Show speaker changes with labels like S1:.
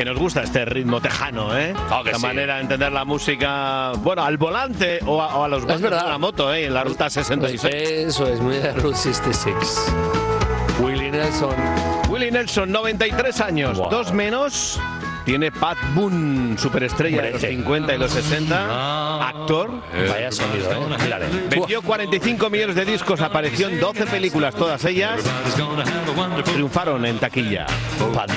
S1: Que nos gusta este ritmo tejano, ¿eh? La manera de entender la música, bueno, al volante o a los mandos de la moto, ¿eh? En la ruta 66.
S2: Eso es, muy de Route 66.
S1: Willie Nelson, 93 años, 2 menos. Tiene Pat Boone, superestrella de los 50 y los 60, actor.
S2: Vaya sonido, Mírale.
S1: Vendió 45 millones de discos, apareció en 12 películas, todas ellas triunfaron en taquilla.